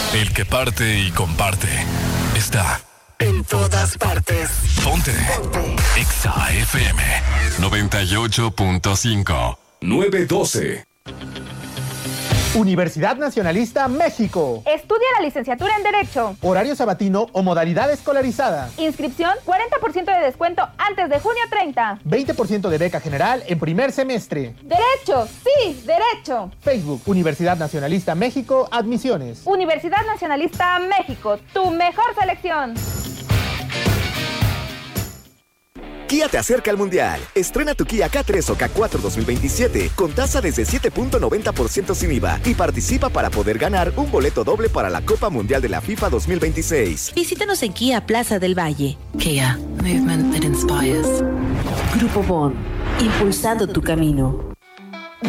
El que parte y comparte está en todas partes. Ponte. Exa FM 98.5 912. Universidad Nacionalista México. Estudia la licenciatura en Derecho. Horario sabatino o modalidad escolarizada. Inscripción 40% de descuento antes de junio 30. 20% de beca general en primer semestre. ¡Derecho! ¡Sí! ¡Derecho! Facebook, Universidad Nacionalista México, admisiones. Universidad Nacionalista México, tu mejor selección. Kia te acerca al Mundial. Estrena tu Kia K3 o K4 2027 con tasa desde 7.90% sin IVA y participa para poder ganar un boleto doble para la Copa Mundial de la FIFA 2026. Visítanos en Kia Plaza del Valle. Kia, movement that inspires. Grupo Bon, impulsando tu camino.